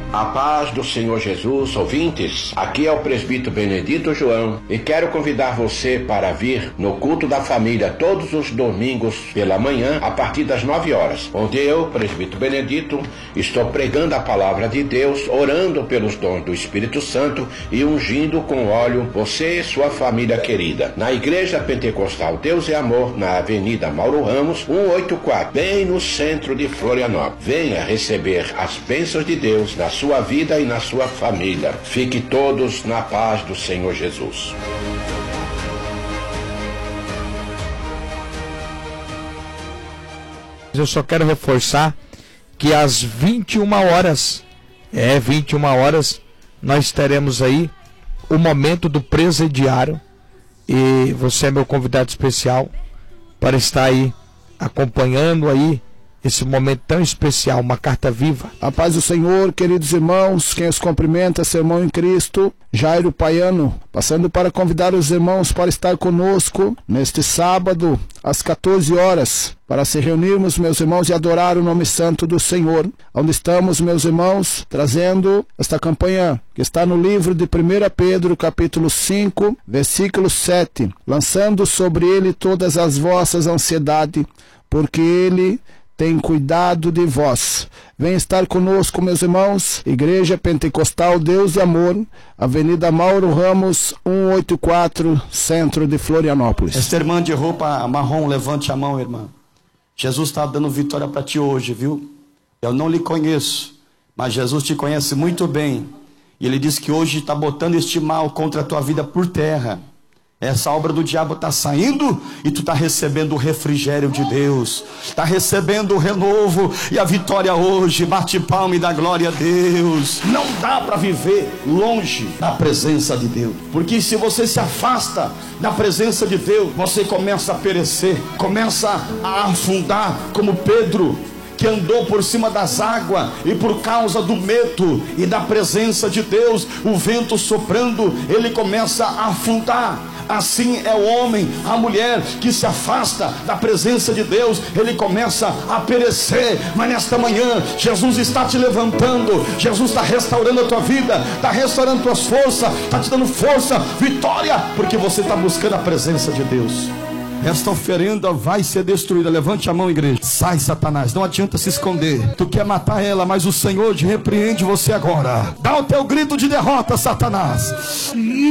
A paz do Senhor Jesus, ouvintes, aqui é o presbítero Benedito João e quero convidar você para vir no culto da família todos os domingos pela manhã a partir das 9 horas, onde eu, presbítero Benedito, estou pregando a palavra de Deus, orando pelos dons do Espírito Santo e ungindo com óleo você e sua família querida. Na Igreja Pentecostal Deus é Amor, na Avenida Mauro Ramos, 184, bem no centro de Florianópolis. Venha receber as bênçãos de Deus na sua vida e na sua família. Fique todos na paz do Senhor Jesus. Eu só quero reforçar que às 21 horas, 21 horas, nós teremos aí o momento do presidiário e você é meu convidado especial para estar aí acompanhando aí esse momento tão especial, uma carta viva. A paz do Senhor, queridos irmãos, quem os cumprimenta, seu irmão em Cristo, Jairo Paiano, passando para convidar os irmãos para estar conosco neste sábado, às 14 horas, para se reunirmos, meus irmãos, e adorar o nome santo do Senhor. Onde estamos, meus irmãos, trazendo esta campanha que está no livro de 1 Pedro, capítulo 5, versículo 7, lançando sobre ele todas as vossas ansiedades, porque ele tem cuidado de vós. Vem estar conosco, meus irmãos. Igreja Pentecostal Deus de Amor, Avenida Mauro Ramos, 184, centro de Florianópolis. Esta irmã de roupa marrom, levante a mão, irmã. Jesus está dando vitória para ti hoje, viu? Eu não lhe conheço, mas Jesus te conhece muito bem. E ele diz que hoje está botando este mal contra a tua vida por terra. Essa obra do diabo está saindo e tu está recebendo o refrigério de Deus, está recebendo o renovo e a vitória hoje. Bate palma e dá glória a Deus. Não dá para viver longe da presença de Deus, porque se você se afasta da presença de Deus, você começa a perecer, começa a afundar, como Pedro, que andou por cima das águas, e por causa do medo e da presença de Deus, o vento soprando, ele começa a afundar. Assim é o homem, a mulher que se afasta da presença de Deus, ele começa a perecer. Mas nesta manhã, Jesus está te levantando, Jesus está restaurando a tua vida, está restaurando tuas forças, está te dando força, vitória, porque você está buscando a presença de Deus. Esta oferenda vai ser destruída. Levante a mão, igreja. Sai, Satanás, não adianta se esconder. Tu quer matar ela, mas o Senhor te repreende você agora. Dá o teu grito de derrota, Satanás.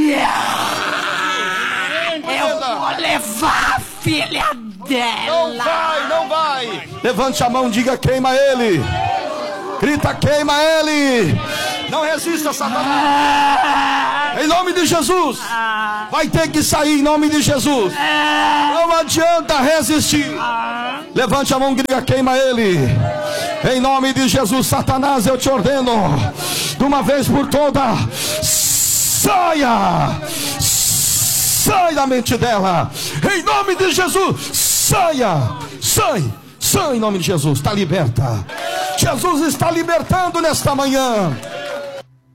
Eu vou levar a filha dela. Não vai, não vai. Levante a mão, diga: queima ele. Grita: queima ele. Não resista, Satanás. Em nome de Jesus. Vai ter que sair em nome de Jesus. Não adianta resistir. Levante a mão e diga: queima ele. Em nome de Jesus. Satanás, eu te ordeno, de uma vez por todas, saia. Sai da mente dela. Em nome de Jesus. Saia. Sai em nome de Jesus. Está liberta. Jesus está libertando nesta manhã.